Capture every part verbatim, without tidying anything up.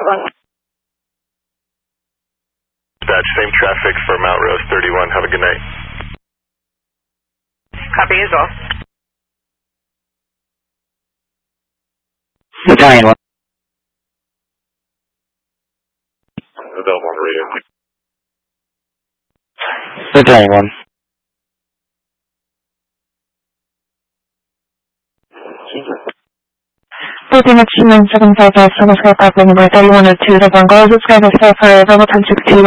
one. Dispatch, same traffic for Mount Rose thirty-one. Have a good night. Copy as well. Battalion one. Available on the radio. Battalion one. Fourteen at nine seven five five, Summer Sky Park, number thirty-one oh two, the Bungalows, it's Sky Sky for level ten sixty-two.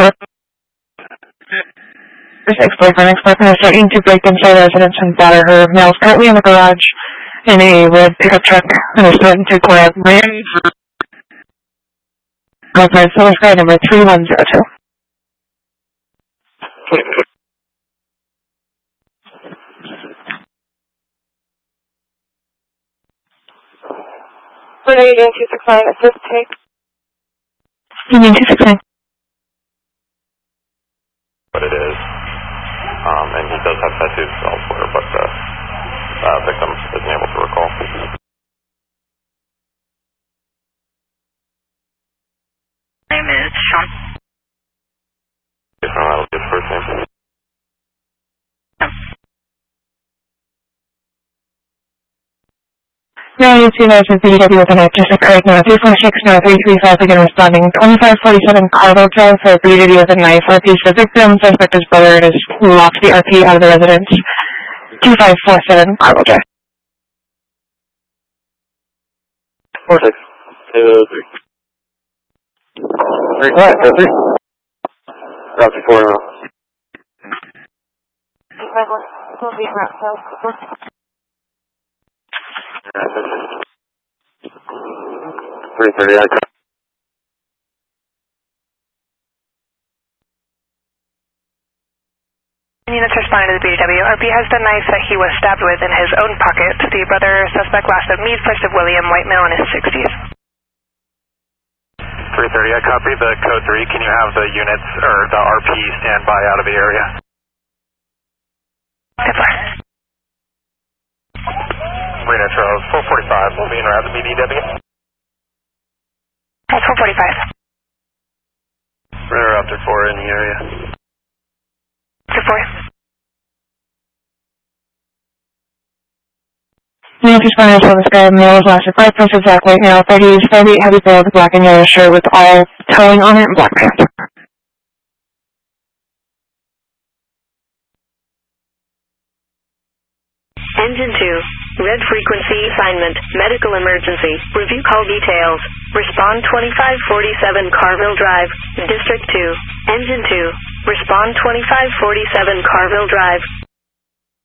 This ex-boyfriend, ex-boyfriend is starting to break inside the residence and batter her. Male's currently in the garage in a red pickup truck and is starting to grab Miami. Outside Summer Sky, number three one zero two. What are you doing, two six nine, assist take? Union two six nine. What it is. Um, and he does have tattoos elsewhere, but the uh, victim isn't able to recall. My name is Sean. If not, that'll be his first name. Now you see there's a B W with an actress occurred now, three four six, now three three five, again responding, twenty-five forty-seven Carville Drive for a B W with a knife, R P for victim, suspect is brother, and has locked the R P out of the residence, two five four seven Carville Drive. Four six. Two three. Three. What? Four three. Route to four. Will be route south. Three thirty. I Units responding to the B W. R P has the knife that he was stabbed with in his own pocket. The brother suspect last of Meade, first of William, white male in his sixties. three thirty, I copy the code three. Can you have the units or the R P stand by out of the area? ten four. Marina Charles, four forty-five. We'll be in around the B D W. That's four forty-five. Radar Raptor four in the area. two four. Units responding to this guy, male is lasted five plus exact white male, thirties, thirty, heavy build, black and yellow shirt with all towing on it and black pants. Engine two, red frequency assignment, medical emergency, review call details, respond twenty-five forty-seven Carville Drive, District two, Engine two, respond twenty-five forty-seven Carville Drive.